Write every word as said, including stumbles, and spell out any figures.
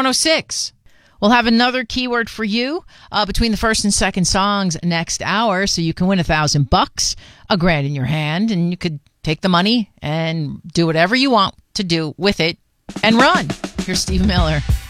one oh six. We'll have another keyword for you uh, between the first and second songs next hour, so you can win a thousand bucks, a grand in your hand, and you could take the money and do whatever you want to do with it and run. Here's Steve Miller.